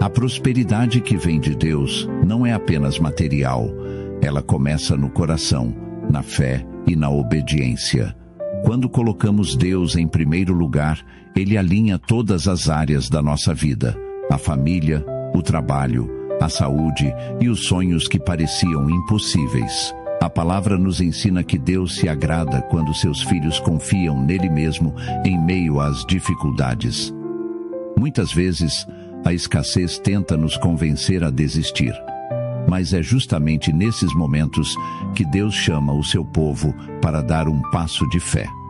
A prosperidade que vem de Deus não é apenas material. Ela começa no coração, na fé e na obediência. Quando colocamos Deus em primeiro lugar, Ele alinha todas as áreas da nossa vida: a família, o trabalho, a saúde e os sonhos que pareciam impossíveis. A palavra nos ensina que Deus se agrada quando seus filhos confiam nele mesmo em meio às dificuldades. Muitas vezes, a escassez tenta nos convencer a desistir. Mas é justamente nesses momentos que Deus chama o seu povo para dar um passo de fé.